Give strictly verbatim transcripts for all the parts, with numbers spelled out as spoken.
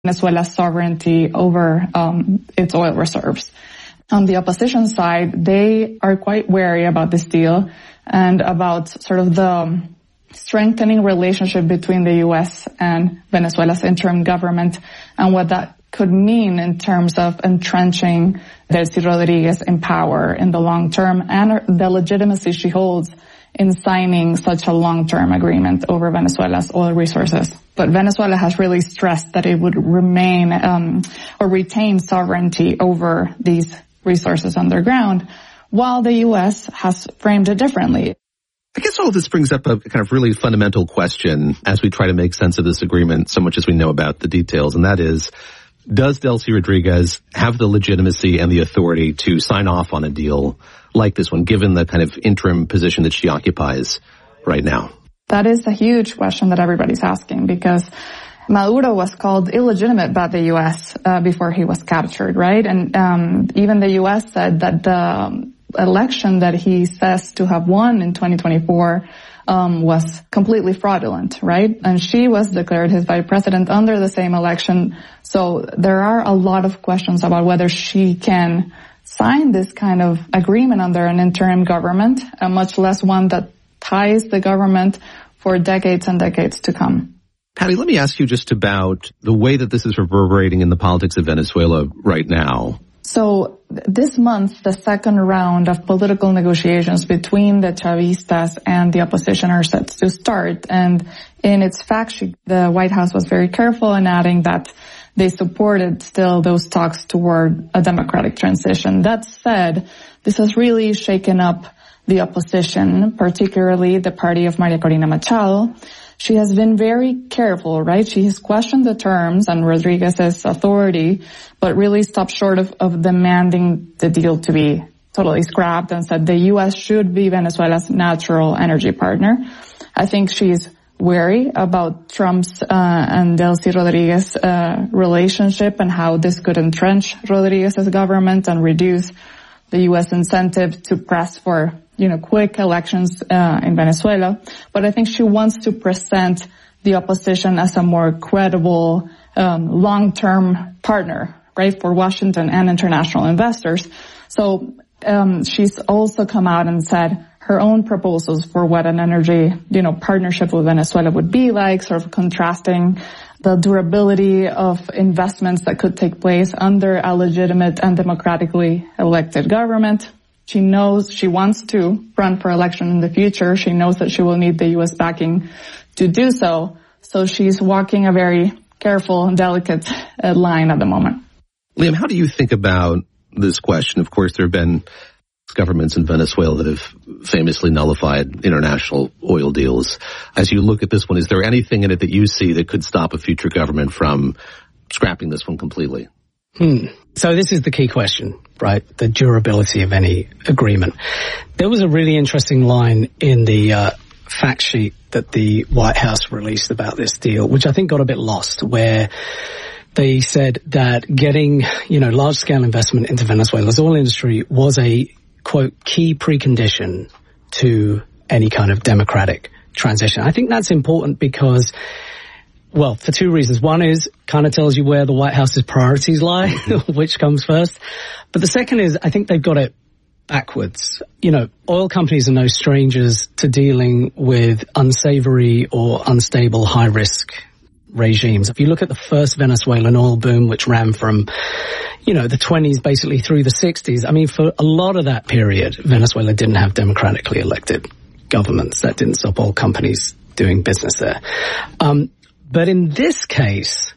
Venezuela's sovereignty over um, its oil reserves. On the opposition side, they are quite wary about this deal and about sort of the strengthening relationship between the U S and Venezuela's interim government and what that could mean in terms of entrenching Delcy Rodriguez in power in the long term and the legitimacy she holds in signing such a long-term agreement over Venezuela's oil resources. But Venezuela has really stressed that it would remain um, or retain sovereignty over these resources underground, while the U S has framed it differently. I guess all of this brings up a kind of really fundamental question as we try to make sense of this agreement, so much as we know about the details, and that is, does Delcy Rodriguez have the legitimacy and the authority to sign off on a deal like this one, given the kind of interim position that she occupies right now? That is a huge question that everybody's asking, because Maduro was called illegitimate by the U S uh, before he was captured, right? And um, even the U S said that the election that he says to have won in twenty twenty-four um was completely fraudulent, right? And she was declared his vice president under the same election. So there are a lot of questions about whether she can sign this kind of agreement under an interim government, uh, much less one that ties the government for decades and decades to come. Patty, let me ask you just about the way that this is reverberating in the politics of Venezuela right now. So this month, the second round of political negotiations between the Chavistas and the opposition are set to start. And in its fact sheet, the White House was very careful in adding that they supported still those talks toward a democratic transition. That said, this has really shaken up the opposition, particularly the party of Maria Corina Machado. She has been very careful, right? She has questioned the terms and Rodriguez's authority, but really stopped short of, of demanding the deal to be totally scrapped and said the U S should be Venezuela's natural energy partner. I think she's wary about Trump's uh, and Delcy Rodriguez uh, relationship and how this could entrench Rodriguez's government and reduce the U S incentive to press for, you know, quick elections uh, in Venezuela. But I think she wants to present the opposition as a more credible, um, long-term partner, right, for Washington and international investors. So um, she's also come out and said her own proposals for what an energy, you know, partnership with Venezuela would be like, sort of contrasting the durability of investments that could take place under a legitimate and democratically elected government. She knows she wants to run for election in the future. She knows that she will need the U S backing to do so. So she's walking a very careful and delicate uh, line at the moment. Liam, how do you think about this question? Of course, there have been governments in Venezuela that have famously nullified international oil deals. As you look at this one, is there anything in it that you see that could stop a future government from scrapping this one completely? Hmm. So this is the key question, right? The durability of any agreement. There was a really interesting line in the uh, fact sheet that the White House released about this deal, which I think got a bit lost, where they said that getting, you know, large-scale investment into Venezuela's oil industry was a, quote, key precondition to any kind of democratic transition. I think that's important because, well, for two reasons. One is kind of tells you where the White House's priorities lie, which comes first. But the second is I think they've got it backwards. You know, oil companies are no strangers to dealing with unsavory or unstable high-risk regimes. If you look at the first Venezuelan oil boom, which ran from, you know, the twenties basically through the sixties, I mean, for a lot of that period, Venezuela didn't have democratically elected governments. That didn't stop oil companies doing business there. Um, but in this case,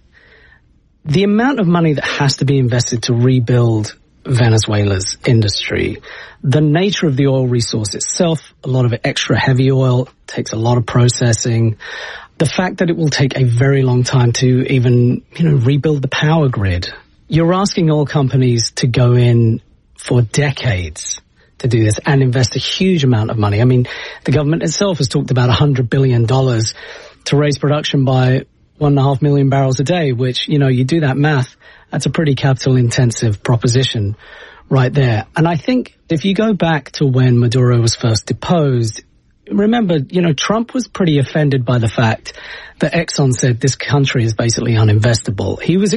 the amount of money that has to be invested to rebuild Venezuela's industry, the nature of the oil resource itself, a lot of it extra heavy oil, takes a lot of processing. The fact that it will take a very long time to even, you know, rebuild the power grid. You're asking oil companies to go in for decades to do this and invest a huge amount of money. I mean, the government itself has talked about one hundred billion dollars to raise production by one and a half million barrels a day, which, you know, you do that math, that's a pretty capital intensive proposition right there. And I think if you go back to when Maduro was first deposed, remember, you know, Trump was pretty offended by the fact that Exxon said this country is basically uninvestable. He was